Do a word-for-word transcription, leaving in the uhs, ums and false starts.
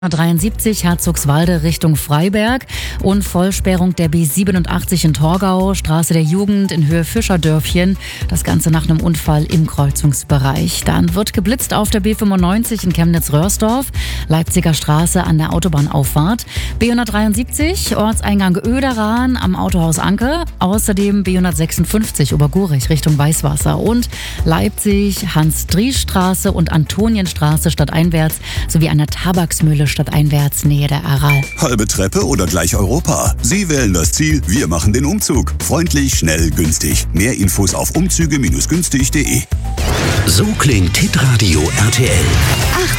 dreiundsiebzig Herzogswalde Richtung Freiberg und Vollsperrung der B siebenundachtzig in Torgau, Straße der Jugend in Höhe Fischerdörfchen. Das Ganze nach einem Unfall im Kreuzungsbereich. Dann wird geblitzt auf der B fünfundneunzig in Chemnitz-Röhrsdorf, Leipziger Straße an der Autobahnauffahrt, B hundertdreiundsiebzig Ortseingang Oederahn am Autohaus Anke, außerdem B hundertsechsundfünfzig Obergurich Richtung Weißwasser und Leipzig Hans-Dries-Straße und Antonienstraße stadteinwärts sowie an der Tabaksmühle stadteinwärts Nähe der Aral. Halbe Treppe oder gleich Europa? Sie wählen das Ziel, wir machen den Umzug. Freundlich, schnell, günstig. Mehr Infos auf umzüge Bindestrich günstig Punkt de. So klingt Hitradio R T L.